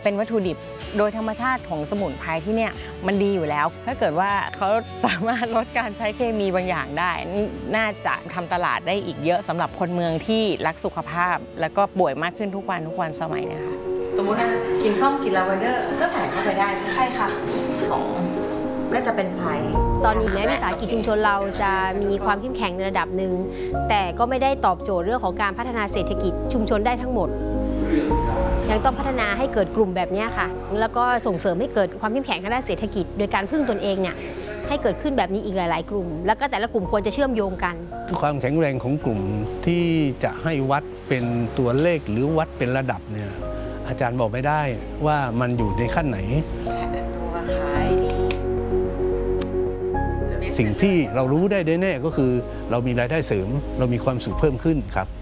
เป็นวัตถุดิบโดยธรรมชาติของสมุนไพรที่เนี่ยมันดีอยู่แล้วถ้าเกิดว่าเขาสามารถลดการใช้เคมีบางอย่างได้น่าจะทำตลาดได้อีกเยอะสำหรับคนเมืองที่รักสุขภาพแล้วก็ป่วยมากขึ้นทุกวันสมัยนี้ค่ะสมมติว่ากินส้มกินลาเวนเดอร์ก็ใส่เข้าไปได้ใช่ค่ะของน่าจะเป็นไพรตอนนี้แม้วิสาหกิจชุมชนเราจะมีความเข้มแข็งในระดับหนึ่งแต่ก็ไม่ได้ตอบโจทย์เรื่องของการพัฒนาเศรษฐกิจชุมชนได้ทั้งหมดยังต้องพัฒนาให้เกิดกลุ่มแบบนี้ค่ะแล้วก็ส่งเสริมให้เกิดความเข้มแข็งทางด้านเศรษฐกิจโดยการพึ่งตนเองเนี่ยให้เกิดขึ้นแบบนี้อีกหลายๆกลุ่มแล้วก็แต่ละกลุ่มควรจะเชื่อมโยงกันความแข็งแรงของกลุ่มที่จะให้วัดเป็นตัวเลขหรือวัดเป็นระดับเนี่ยอาจารย์บอกไม่ได้ว่ามันอยู่ในขั้นไหนตัวขายดีสิ่งที่เรารู้ได้แน่ๆก็คือเรามีรายได้เสริมเรามีความสุขเพิ่มขึ้นครับ